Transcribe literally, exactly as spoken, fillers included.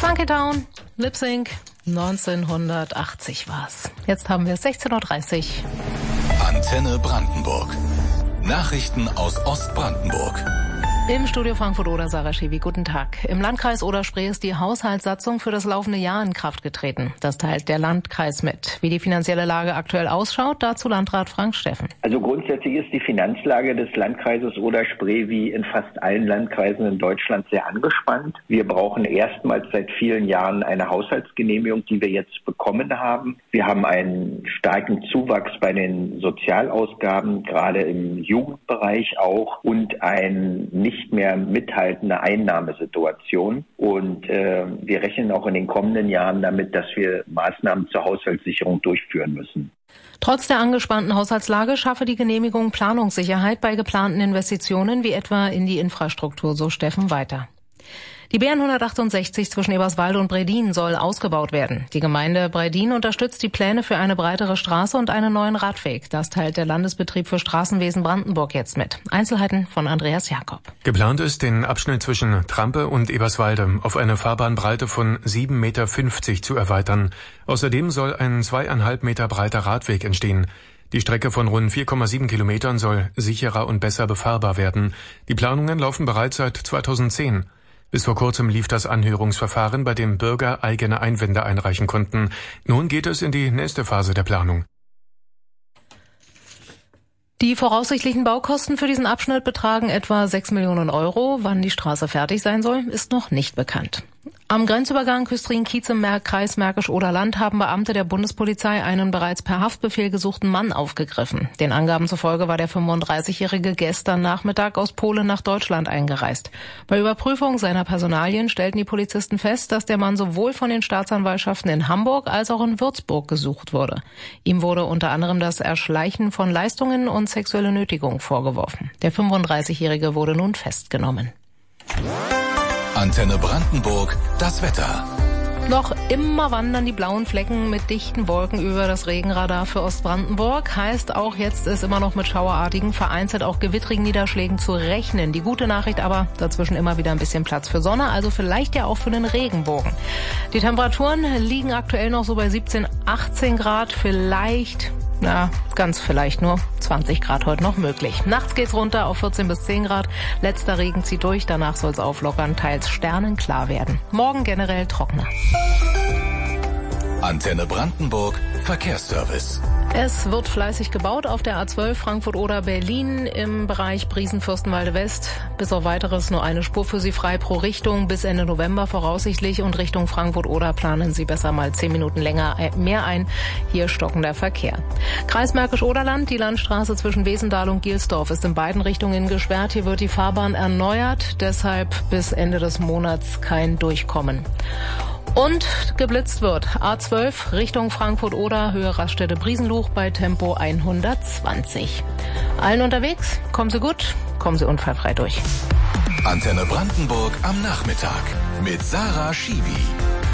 Funky Town, Lip Sync, neunzehnhundertachtzig war's. Jetzt haben wir sechzehn Uhr dreißig. Antenne Brandenburg. Nachrichten aus Ostbrandenburg. Im Studio Frankfurt Oder Sarah Schiwi, guten Tag. Im Landkreis Oder-Spree ist die Haushaltssatzung für das laufende Jahr in Kraft getreten. Das teilt der Landkreis mit. Wie die finanzielle Lage aktuell ausschaut, dazu Landrat Frank Steffen. Also grundsätzlich ist die Finanzlage des Landkreises Oder-Spree wie in fast allen Landkreisen in Deutschland sehr angespannt. Wir brauchen erstmals seit vielen Jahren eine Haushaltsgenehmigung, die wir jetzt bekommen haben. Wir haben einen starken Zuwachs bei den Sozialausgaben, gerade im Jugendbereich auch, und ein nicht nicht mehr mithaltende Einnahmesituation. Und äh, wir rechnen auch in den kommenden Jahren damit, dass wir Maßnahmen zur Haushaltssicherung durchführen müssen. Trotz der angespannten Haushaltslage schaffe die Genehmigung Planungssicherheit bei geplanten Investitionen wie etwa in die Infrastruktur, so Steffen weiter. Die B hundertachtundsechzig zwischen Eberswalde und Breddin soll ausgebaut werden. Die Gemeinde Breddin unterstützt die Pläne für eine breitere Straße und einen neuen Radweg. Das teilt der Landesbetrieb für Straßenwesen Brandenburg jetzt mit. Einzelheiten von Andreas Jakob. Geplant ist, den Abschnitt zwischen Trampe und Eberswalde auf eine Fahrbahnbreite von sieben Meter fünfzig zu erweitern. Außerdem soll ein zweieinhalb Meter breiter Radweg entstehen. Die Strecke von rund vier Komma sieben Kilometern soll sicherer und besser befahrbar werden. Die Planungen laufen bereits seit zweitausendzehn. Bis vor kurzem lief das Anhörungsverfahren, bei dem Bürger eigene Einwände einreichen konnten. Nun geht es in die nächste Phase der Planung. Die voraussichtlichen Baukosten für diesen Abschnitt betragen etwa sechs Millionen Euro. Wann die Straße fertig sein soll, ist noch nicht bekannt. Am Grenzübergang Küstrin-Kiez im Kreis Märkisch-Oderland haben Beamte der Bundespolizei einen bereits per Haftbefehl gesuchten Mann aufgegriffen. Den Angaben zufolge war der fünfunddreißigjährige gestern Nachmittag aus Polen nach Deutschland eingereist. Bei Überprüfung seiner Personalien stellten die Polizisten fest, dass der Mann sowohl von den Staatsanwaltschaften in Hamburg als auch in Würzburg gesucht wurde. Ihm wurde unter anderem das Erschleichen von Leistungen und sexuelle Nötigung vorgeworfen. Der fünfunddreißigjährige wurde nun festgenommen. Antenne Brandenburg, das Wetter. Noch immer wandern die blauen Flecken mit dichten Wolken über das Regenradar für Ostbrandenburg. Heißt, auch jetzt ist immer noch mit schauerartigen, vereinzelt auch gewittrigen Niederschlägen zu rechnen. Die gute Nachricht aber, dazwischen immer wieder ein bisschen Platz für Sonne, also vielleicht ja auch für den Regenbogen. Die Temperaturen liegen aktuell noch so bei siebzehn, achtzehn Grad, vielleicht... Na, ganz vielleicht nur zwanzig Grad heute noch möglich. Nachts geht's runter auf vierzehn bis zehn Grad. Letzter Regen zieht durch, danach soll's auflockern, teils sternenklar werden. Morgen generell trockener. Antenne Brandenburg, Verkehrsservice. Es wird fleißig gebaut auf der A zwölf Frankfurt-Oder-Berlin im Bereich Briesen-Fürstenwalde-West. Bis auf Weiteres nur eine Spur für Sie frei pro Richtung bis Ende November voraussichtlich, und Richtung Frankfurt-Oder planen Sie besser mal zehn Minuten länger mehr ein. Hier stockender Verkehr. Kreis Märkisch-Oderland, die Landstraße zwischen Wesendal und Gielsdorf ist in beiden Richtungen gesperrt. Hier wird die Fahrbahn erneuert, deshalb bis Ende des Monats kein Durchkommen. Und geblitzt wird A zwölf Richtung Frankfurt-Oder, Höhe Raststätte Briesenluch bei Tempo hundertzwanzig. Allen unterwegs, kommen Sie gut, kommen Sie unfallfrei durch. Antenne Brandenburg am Nachmittag mit Sarah Schiwi.